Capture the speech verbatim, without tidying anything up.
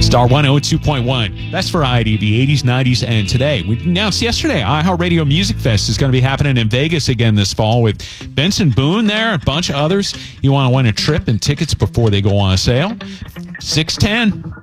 Star one oh two point one. Best variety of the eighties, nineties, and today. We announced yesterday iHeartRadio Music Fest is going to be happening in Vegas again this fall with Benson Boone there, a bunch of others. You want to win a trip and tickets before they go on sale? six ten